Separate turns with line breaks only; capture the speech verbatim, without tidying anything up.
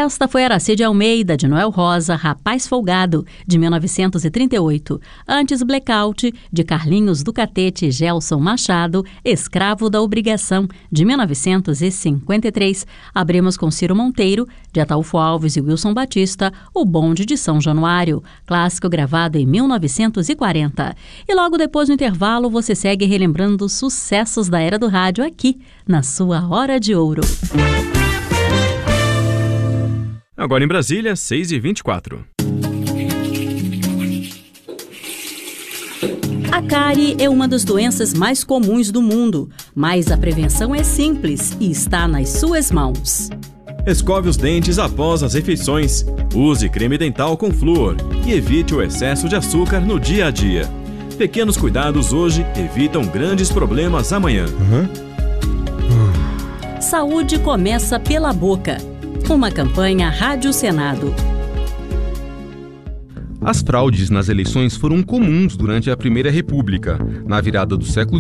Esta foi Aracide Almeida, de Noel Rosa, Rapaz Folgado, de mil novecentos e trinta e oito. Antes, Blackout, de Carlinhos do Catete e Gelson Machado, Escravo da Obrigação, de mil novecentos e cinquenta e três. Abrimos com Ciro Monteiro, de Ataúfo Alves e Wilson Batista, O Bonde de São Januário, clássico gravado em mil novecentos e quarenta. E logo depois do intervalo, você segue relembrando os sucessos da era do rádio aqui, na sua Hora de Ouro.
Agora em Brasília, seis e vinte e quatro.
A cárie é uma das doenças mais comuns do mundo, mas a prevenção é simples e está nas suas mãos.
Escove os dentes após as refeições, use creme dental com flúor e evite o excesso de açúcar no dia a dia. Pequenos cuidados hoje evitam grandes problemas amanhã.
Uhum.
Saúde começa pela boca. Uma campanha Rádio Senado.
As fraudes nas eleições foram comuns durante a Primeira República. Na virada do século